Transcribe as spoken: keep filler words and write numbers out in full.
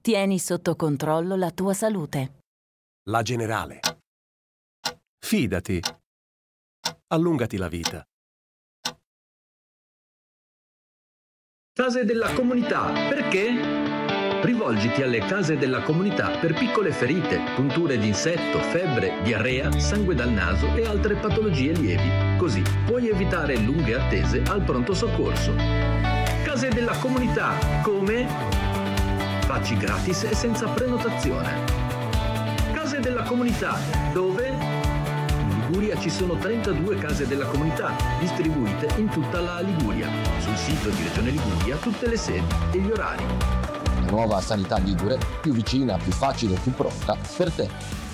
Tieni sotto controllo la tua salute. La Generale. Fidati. Allungati la vita. Case della comunità, perché? Rivolgiti alle case della comunità per piccole ferite, punture di insetto, febbre, diarrea, sangue dal naso e altre patologie lievi. Così puoi evitare lunghe attese al pronto soccorso. Case della comunità, come? Facci gratis e senza prenotazione. Case della comunità, dove? In Liguria ci sono trentadue case della comunità, distribuite in tutta la Liguria. Sul sito di Regione Liguria tutte le sedi e gli orari. La nuova sanità ligure, più vicina, più facile, più pronta per te.